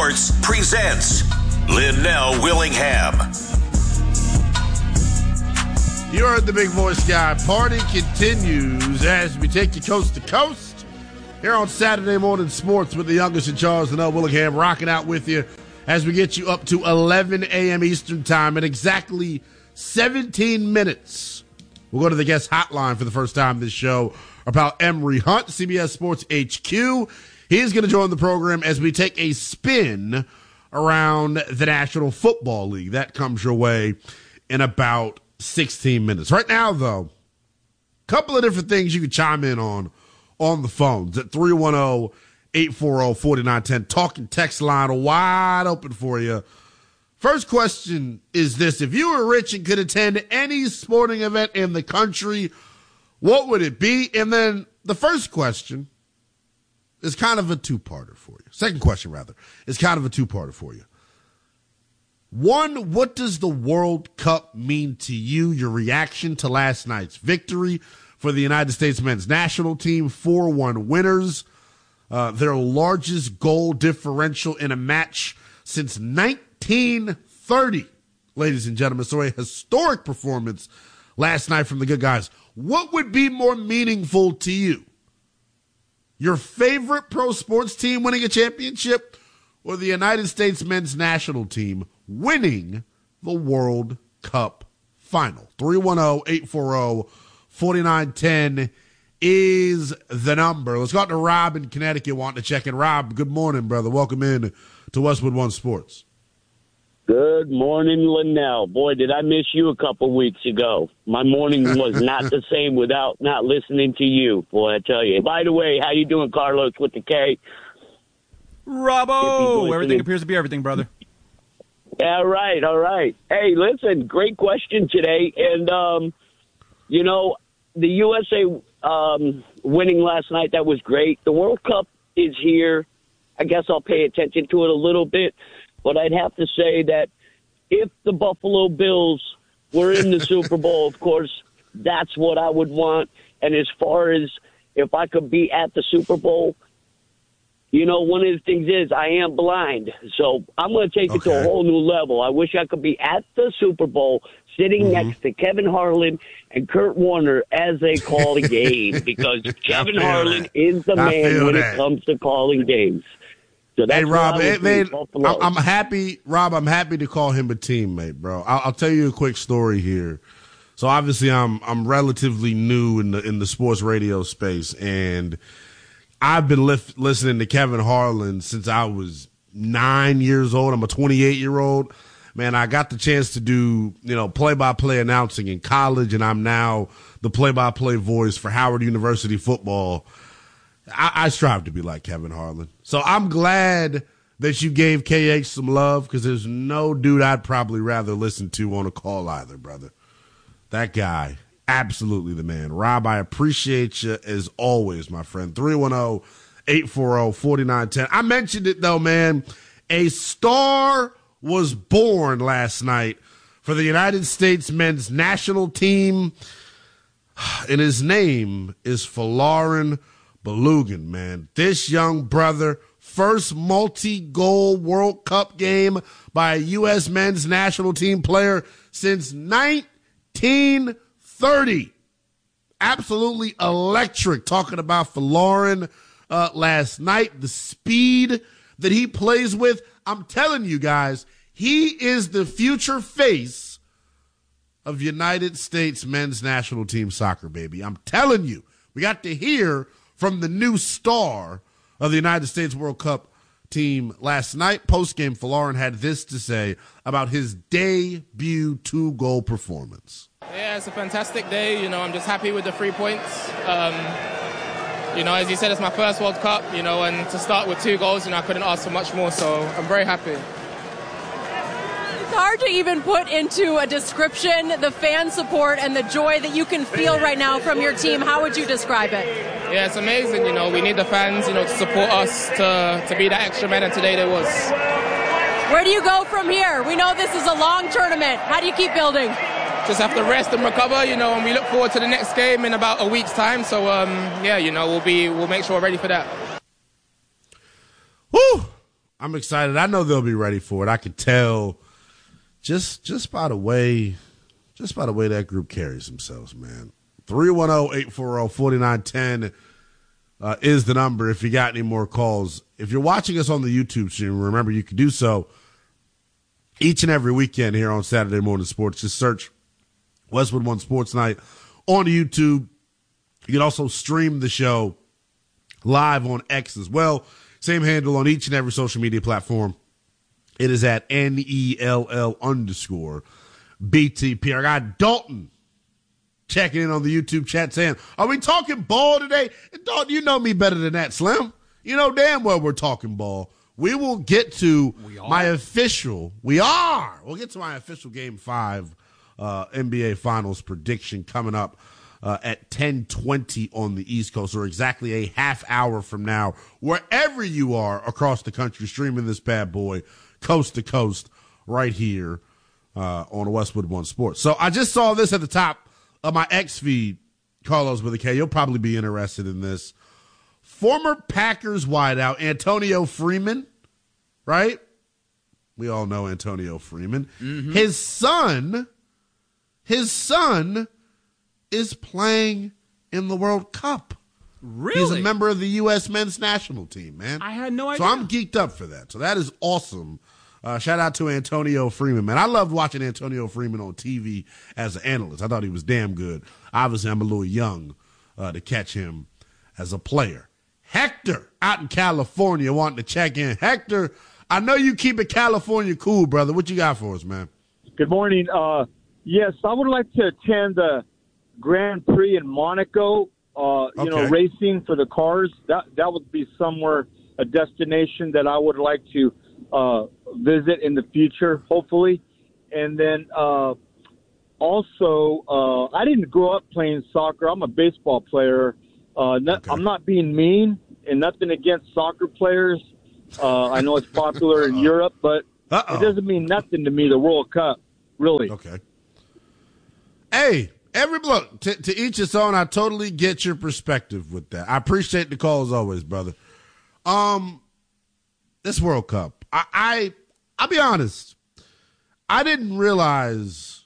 Sports presents Linnell Willingham. You heard the big voice guy. Party continues as we take you coast to coast here on Saturday Morning Sports with the youngest in Charles, Linnell Willingham, rocking out with you as we get you up to 11 a.m. Eastern Time in exactly 17 minutes. We'll go to the guest hotline for the first time this show about Emory Hunt, CBS Sports HQ. He's going to join the program as we take a spin around the National Football League. That comes your way in about 16 minutes. Right now, though, a couple of different things you can chime in on the phones at 310-840-4910. Talking text line wide open for you. First question is this. If you were rich and could attend any sporting event in the country, what would it be? And then the first question is kind of a two-parter for you. Second question, rather, is kind of a two-parter for you. One, what does the World Cup mean to you? Your reaction to last night's victory for the United States men's national team, 4-1 winners, their largest goal differential in a match since 1930, ladies and gentlemen. So a historic performance last night from the good guys. What would be more meaningful to you? Your favorite pro sports team winning a championship or the United States men's national team winning the World Cup final? 310-840-4910 is the number. Let's go out to Rob in Connecticut wanting to check in. Rob, good morning, brother. Welcome in to Westwood One Sports. Good morning, Linnell. Boy, did I miss you a couple weeks ago. My morning was not the same without not listening to you. Boy, I tell you. By the way, how you doing, Carlos, with the K? Robbo! Everything appears to be everything, brother. All right. Hey, listen, great question today. And, the USA winning last night, that was great. The World Cup is here. I guess I'll pay attention to it a little bit. But I'd have to say that if the Buffalo Bills were in the Super Bowl, of course, that's what I would want. And as far as if I could be at the Super Bowl, one of the things is I am blind. So I'm going to take it to a whole new level. I wish I could be at the Super Bowl sitting next to Kevin Harlan and Kurt Warner as they call the game, because Kevin Harlan is the man when it comes to calling games. So hey, Rob, I'm happy. Rob, I'm happy to call him a teammate, bro. I'll tell you a quick story here. So obviously, I'm relatively new in the sports radio space, and I've been listening to Kevin Harlan since I was 9 years old. I'm a 28-year-old. Man, I got the chance to do play-by-play announcing in college, and I'm now the play-by-play voice for Howard University football. I strive to be like Kevin Harlan. So I'm glad that you gave KH some love, because there's no dude I'd probably rather listen to on a call either, brother. That guy, absolutely the man. Rob, I appreciate you as always, my friend. 310-840-4910. I mentioned it, though, man. A star was born last night for the United States men's national team, and his name is Folarin Balogun, man. This young brother, first multi-goal World Cup game by a U.S. men's national team player since 1930. Absolutely electric. Talking about Folarin last night, the speed that he plays with. I'm telling you guys, he is the future face of United States men's national team soccer, baby. I'm telling you. We got to hear from the new star of the United States World Cup team last night. Post-game, Folarin had this to say about his debut 2-goal performance. Yeah, it's a fantastic day. I'm just happy with the 3 points. As you said, it's my first World Cup, and to start with 2 goals, I couldn't ask for much more, so I'm very happy. It's hard to even put into a description the fan support and the joy that you can feel right now from your team. How would you describe it? Yeah, it's amazing. We need the fans, to support us to be that extra man, and today there was. Where do you go from here? We know this is a long tournament. How do you keep building? Just have to rest and recover, and we look forward to the next game in about a week's time. So, we'll make sure we're ready for that. Woo! I'm excited. I know they'll be ready for it. I can tell just by the way that group carries themselves, man. 310-840-4910 is the number if you got any more calls. If you're watching us on the YouTube stream, remember you can do so each and every weekend here on Saturday Morning Sports. Just search Westwood One Sports Night on YouTube. You can also stream the show live on X as well. Same handle on each and every social media platform. It is at NELL_BTP. I got Dalton checking in on the YouTube chat saying, are we talking ball today? And Dalton, you know me better than that, Slim. You know damn well we're talking ball. We will get to my official. We'll get to my official Game 5 NBA Finals prediction coming up at 10:20 on the East Coast, or exactly a half hour from now, wherever you are across the country, streaming this bad boy coast to coast right here on Westwood One Sports. So I just saw this at the top of my X feed, Carlos with a K. You'll probably be interested in this. Former Packers wideout Antonio Freeman, right? We all know Antonio Freeman. Mm-hmm. His son is playing in the World Cup. Really? He's a member of the U.S. men's national team, man. I had no idea. So I'm geeked up for that. So that is awesome. Shout out to Antonio Freeman, man. I loved watching Antonio Freeman on TV as an analyst. I thought he was damn good. Obviously, I'm a little young to catch him as a player. Hector out in California wanting to check in. Hector, I know you keep it California cool, brother. What you got for us, man? Good morning. Yes, I would like to attend the Grand Prix in Monaco, racing for the cars. That would be somewhere, a destination that I would like to visit in the future, hopefully. And then also, I didn't grow up playing soccer. I'm a baseball player. I'm not being mean and nothing against soccer players. I know it's popular in Europe, but it doesn't mean nothing to me, the World Cup, really. Okay. Hey, look, to each his own. I totally get your perspective with that. I appreciate the call as always, brother. This World Cup, I'll be honest, I didn't realize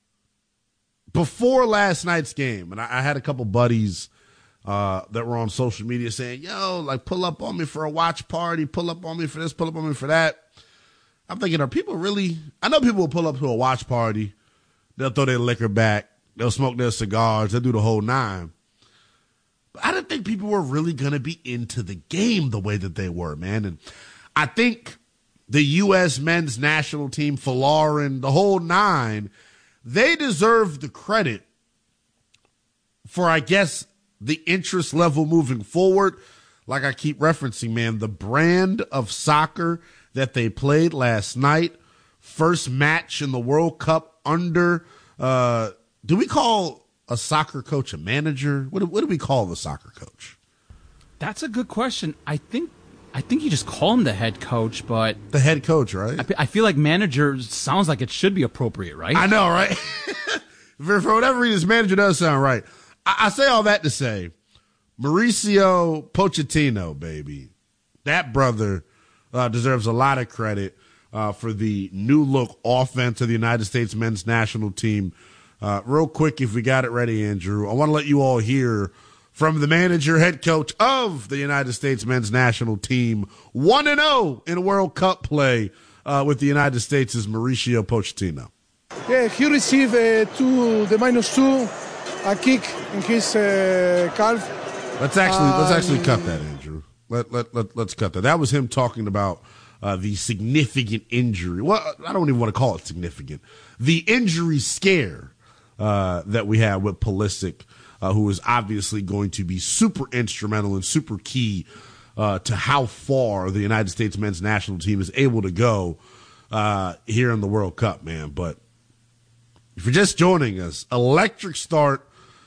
before last night's game, and I had a couple buddies that were on social media saying, yo, like, pull up on me for a watch party, pull up on me for this, pull up on me for that. I'm thinking, are people really, I know people will pull up to a watch party, they'll throw their liquor back, they'll smoke their cigars, they'll do the whole nine. But I didn't think people were really going to be into the game the way that they were, man. And I think the U.S. men's national team, Folarin, the whole nine, they deserve the credit for, I guess, the interest level moving forward. Like I keep referencing, man, the brand of soccer that they played last night, first match in the World Cup under, do we call a soccer coach a manager? What do we call the soccer coach? That's a good question. I think you just call him the head coach, but the head coach, right? I feel like manager sounds like it should be appropriate, right? I know, right? For whatever reason, manager does sound right. I say all that to say, Mauricio Pochettino, baby, that brother deserves a lot of credit for the new look offense of the United States men's national team. Real quick, if we got it ready, Andrew, I want to let you all hear from the manager, head coach of the United States men's national team, 1-0 in World Cup play with the United States, is Mauricio Pochettino. Yeah, he received the -2, a kick in his calf. Let's actually cut that, Andrew. Let's cut that. That was him talking about the significant injury. Well, I don't even want to call it significant. The injury scare that we had with Pulisic, who is obviously going to be super instrumental and super key to how far the United States men's national team is able to go here in the World Cup, man. But if you're just joining us, electric start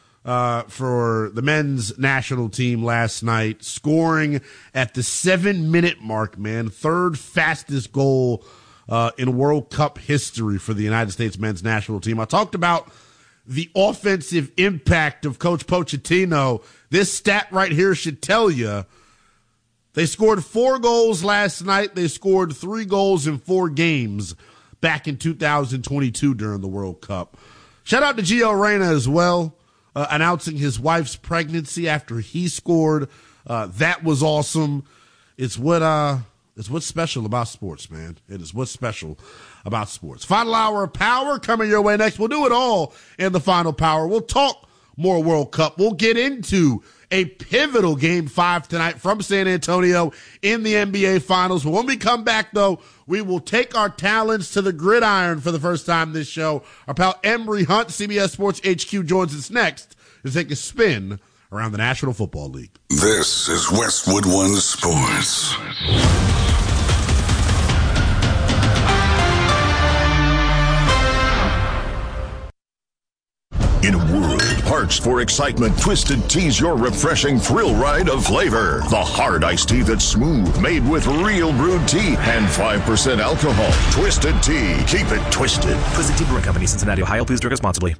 for the men's national team last night, scoring at the 7-minute mark, man. Third fastest goal in World Cup history for the United States men's national team. I talked about the offensive impact of Coach Pochettino. This stat right here should tell you They scored 4 goals last night. They scored 3 goals in 4 games back in 2022 during the World Cup. Shout out to Gio Reyna as well, announcing his wife's pregnancy after he scored. That was awesome. It's what's special about sports, man. It is what's special about sports. Final hour of Power coming your way next. We'll do it all in the Final Power. We'll talk more World Cup. We'll get into a pivotal Game 5 tonight from San Antonio in the NBA Finals. But when we come back, though, we will take our talents to the gridiron for the first time this show. Our pal Emory Hunt, CBS Sports HQ, joins us next to take a spin around the National Football League. This is Westwood One Sports. In a world parched for excitement, Twisted Tea's your refreshing thrill ride of flavor. The hard iced tea that's smooth, made with real brewed tea and 5% alcohol. Twisted Tea. Keep it twisted. Twisted Tea Brewing Company, Cincinnati, Ohio. Please drink responsibly.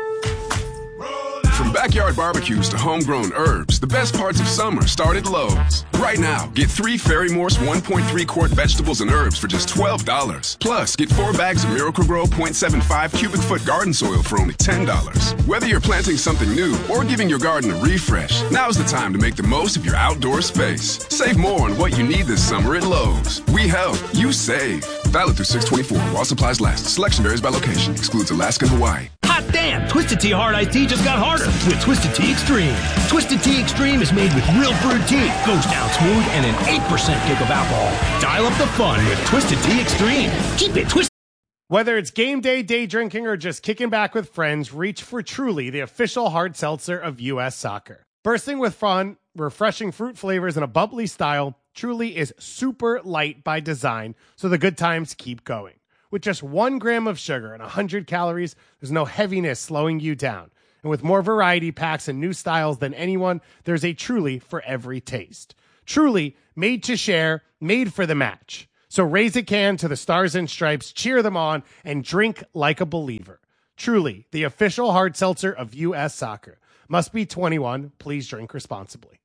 From backyard barbecues to homegrown herbs, the best parts of summer start at Lowe's. Right now, get 3 Ferry-Morse 1.3-quart vegetables and herbs for just $12. Plus, get 4 bags of Miracle-Gro 0.75 cubic foot garden soil for only $10. Whether you're planting something new or giving your garden a refresh, now's the time to make the most of your outdoor space. Save more on what you need this summer at Lowe's. We help, you save. Valid through 6/24 while supplies last. Selection varies by location. Excludes Alaska and Hawaii. Hot damn! Twisted Tea Hard Iced Tea just got harder with Twisted Tea Extreme. Twisted Tea Extreme is made with real brewed tea, goes down smooth, and an 8% kick of alcohol. Dial up the fun with Twisted Tea Extreme. Keep it twisted. Whether it's game day, day drinking, or just kicking back with friends, reach for Truly, the official hard seltzer of U.S. Soccer. Bursting with fun, refreshing fruit flavors, and a bubbly style, Truly is super light by design, so the good times keep going. With just 1 gram of sugar and 100 calories, there's no heaviness slowing you down. And with more variety packs and new styles than anyone, there's a Truly for every taste. Truly, made to share, made for the match. So raise a can to the Stars and Stripes, cheer them on, and drink like a believer. Truly, the official hard seltzer of U.S. Soccer. Must be 21. Please drink responsibly.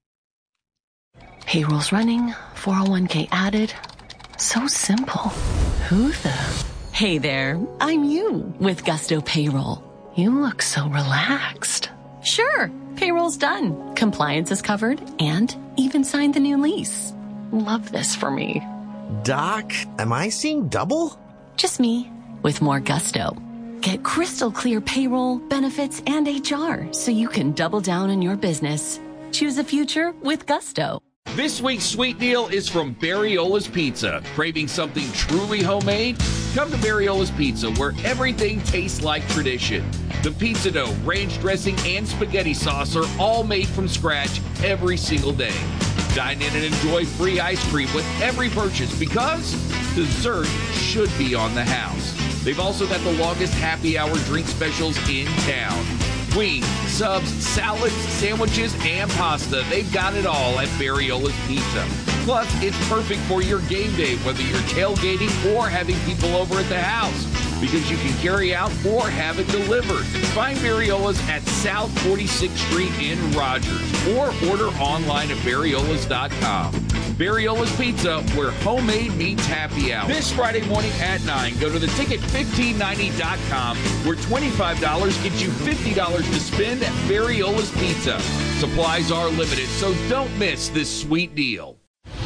Payroll's running, 401k added. So simple. Who the... Hey there, I'm you with Gusto Payroll. You look so relaxed. Sure, payroll's done. Compliance is covered and even signed the new lease. Love this for me. Doc, am I seeing double? Just me with more Gusto. Get crystal clear payroll, benefits, and HR so you can double down on your business. Choose a future with Gusto. This week's sweet deal is from Barriola's Pizza. Craving something truly homemade? Come to Barriola's Pizza, where everything tastes like tradition. The pizza dough, ranch dressing, and spaghetti sauce are all made from scratch every single day. Dine in and enjoy free ice cream with every purchase because dessert should be on the house. They've also got the longest happy hour drink specials in town. Wings, subs, salads, sandwiches, and pasta. They've got it all at Barriola's Pizza. Plus, it's perfect for your game day, whether you're tailgating or having people over at the house, because you can carry out or have it delivered. Find Barriola's at South 46th Street in Rogers or order online at barriolas.com. Barriola's Pizza, where homemade meets happy hour. This Friday morning at 9, go to theticket1590.com, where $25 gets you $50 to spend at Barriola's Pizza. Supplies are limited, so don't miss this sweet deal.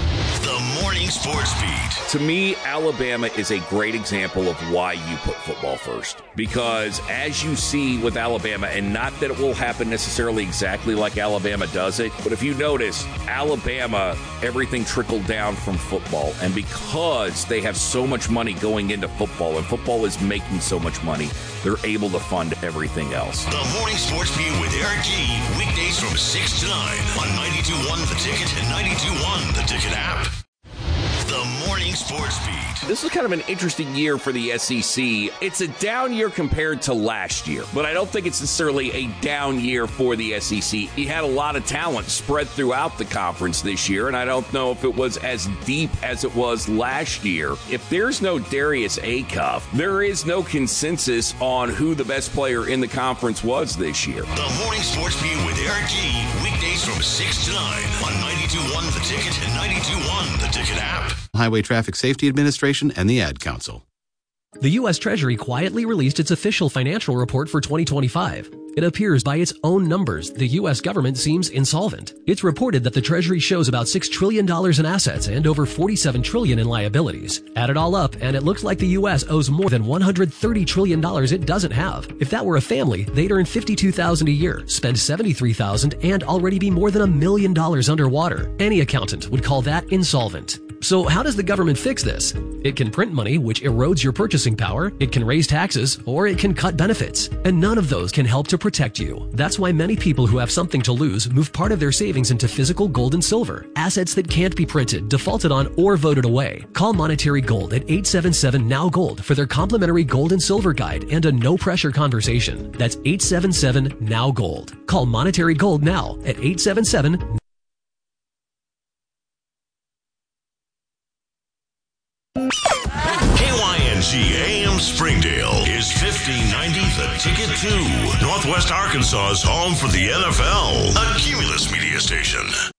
The Morning Sports Beat. To me, Alabama is a great example of why you put football first. Because as you see with Alabama, and not that it will happen necessarily exactly like Alabama does it, but if you notice, Alabama, everything trickled down from football. And because they have so much money going into football, and football is making so much money, they're able to fund everything else. The Morning Sports Beat with Eric G. Weekdays from 6 to 9 on 92.1 The Ticket and 92.1 The Ticket app. The Morning Morning Sports Beat. This is kind of an interesting year for the SEC. It's a down year compared to last year, but I don't think it's necessarily a down year for the SEC. You had a lot of talent spread throughout the conference this year, and I don't know if it was as deep as it was last year. If there's no Darius Acuff, there is no consensus on who the best player in the conference was this year. The Morning Sports Beat with Eric G. Weekdays from 6 to 9 on 92.1 The Ticket and 92.1 The Ticket app. Highway Traffic Safety Administration and the Ad Council. The U.S. Treasury quietly released its official financial report for 2025. It appears by its own numbers, the U.S. government seems insolvent. It's reported that the Treasury shows about $6 trillion in assets and over $47 trillion in liabilities. Add it all up, and it looks like the U.S. owes more than $130 trillion it doesn't have. If that were a family, they'd earn $52,000 a year, spend $73,000, and already be more than $1 million underwater. Any accountant would call that insolvent. So how does the government fix this? It can print money, which erodes your purchasing power, it can raise taxes, or it can cut benefits. And none of those can help to protect you. That's why many people who have something to lose move part of their savings into physical gold and silver, assets that can't be printed, defaulted on, or voted away. Call Monetary Gold at 877-NOW-GOLD for their complimentary gold and silver guide and a no-pressure conversation. That's 877-NOW-GOLD. Call Monetary Gold now at 877 KYNG AM Springdale is 1590 The Ticket 2, Northwest Arkansas's home for the NFL, a Cumulus media station.